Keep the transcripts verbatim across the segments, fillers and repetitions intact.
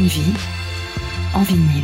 une vie en vinyle.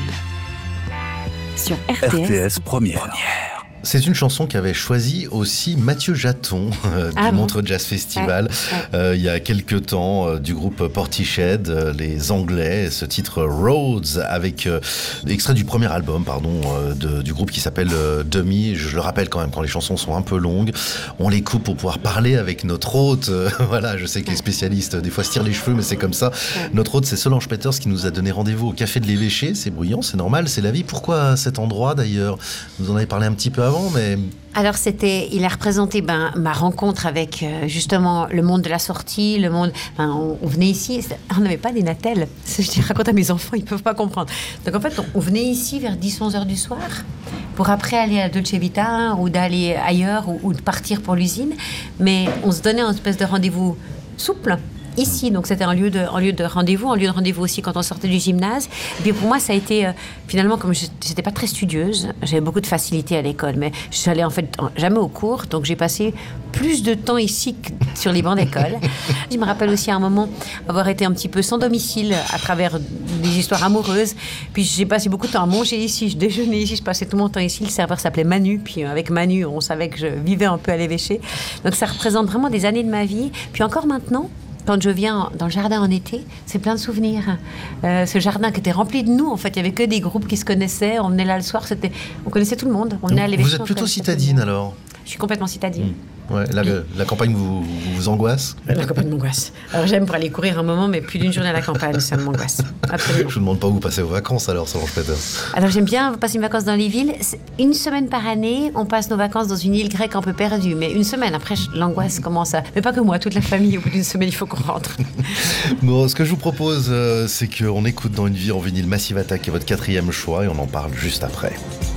Sur R T S, R T S Première. C'est une chanson qu'avait choisie aussi Mathieu Jaton euh, du Ah bon Montreux Jazz Festival ouais, ouais. Euh, il y a quelques temps euh, du groupe Portishead, euh, les Anglais, ce titre Roads avec euh, extrait du premier album pardon euh, de, du groupe qui s'appelle euh, Dummy. Je le rappelle quand même, quand les chansons sont un peu longues, on les coupe pour pouvoir parler avec notre hôte. Euh, voilà, je sais que les spécialistes des fois se tirent les cheveux, mais c'est comme ça. Ouais. Notre hôte, c'est Solange Peters qui nous a donné rendez-vous au Café de l'Évêché. C'est bruyant, c'est normal, c'est la vie. Pourquoi cet endroit d'ailleurs? Vous en avez parlé un petit peu avant. Mais... Alors, c'était, il a représenté ben, ma rencontre avec euh, justement le monde de la sortie, le monde. Ben, on, on venait ici, on n'avait pas des natels. Je raconte à mes enfants, ils ne peuvent pas comprendre. Donc, en fait, on, on venait ici vers dix onze heures du soir pour après aller à Dolce Vita ou d'aller ailleurs ou, ou de partir pour l'usine. Mais on se donnait une espèce de rendez-vous souple. Ici, donc c'était un lieu de, un lieu de rendez-vous, un lieu de rendez-vous aussi quand on sortait du gymnase. Et puis pour moi, ça a été, euh, finalement, comme je n'étais pas très studieuse, j'avais beaucoup de facilité à l'école, mais je n'allais en fait jamais au cours, donc j'ai passé plus de temps ici que sur les bancs d'école. Je me rappelle aussi à un moment avoir été un petit peu sans domicile à travers des histoires amoureuses. Puis j'ai passé beaucoup de temps à manger ici, je déjeunais ici, je passais tout mon temps ici. Le serveur s'appelait Manu, puis avec Manu, on savait que je vivais un peu à l'Évêché. Donc ça représente vraiment des années de ma vie. Puis encore maintenant, quand je viens dans le jardin en été, c'est plein de souvenirs. Euh, ce jardin qui était rempli de nous, en fait, il n'y avait que des groupes qui se connaissaient. On venait là le soir, c'était... on connaissait tout le monde. On venait à vous êtes plutôt citadine alors? Je suis complètement citadine. Mmh. Ouais, la, la campagne vous, vous, vous angoisse? La campagne m'angoisse. Alors j'aime pour aller courir un moment, mais plus d'une journée à la campagne, ça m'angoisse. Absolument. Je vous demande pas où vous passez vos vacances alors, Solange Peters. Alors j'aime bien passer mes vacances dans les villes. Une semaine par année, on passe nos vacances dans une île grecque un peu perdue. Mais une semaine, après, l'angoisse commence à... Mais pas que moi, toute la famille, au bout d'une semaine, il faut qu'on rentre. Bon, ce que je vous propose, euh, c'est qu'on écoute dans une vie en vinyle Massive Attack, qui est votre quatrième choix, et on en parle juste après.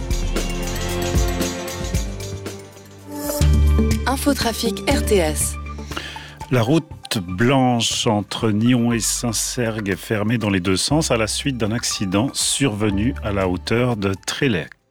Infotrafic R T S. La route blanche entre Nyons et Saint-Cergue est fermée dans les deux sens à la suite d'un accident survenu à la hauteur de Trélec.